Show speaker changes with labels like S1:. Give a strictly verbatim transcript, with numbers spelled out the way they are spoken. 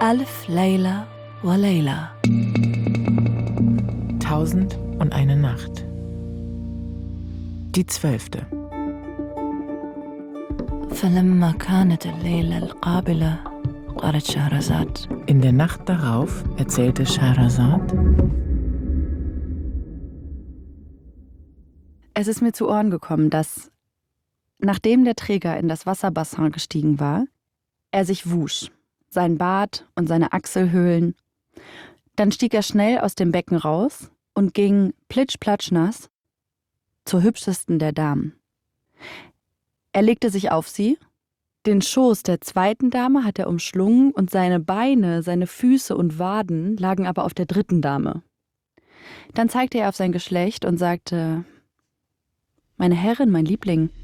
S1: Alf Layla wa Layla.
S2: Tausend und eine Nacht. Die zwölfte.
S1: فلما كانت الليلة القابلة قالت شهرزاد.
S2: In der Nacht darauf erzählte Scheherazad:
S3: Es ist mir zu Ohren gekommen, dass, nachdem der Träger in das Wasserbassin gestiegen war, er sich wusch, sein Bart und seine Achselhöhlen. Dann stieg er schnell aus dem Becken raus und ging plitsch-platsch-nass zur hübschesten der Damen. Er legte sich auf sie, den Schoß der zweiten Dame hat er umschlungen und seine Beine, seine Füße und Waden lagen aber auf der dritten Dame. Dann zeigte er auf sein Geschlecht und sagte: Meine Herrin, mein Liebling,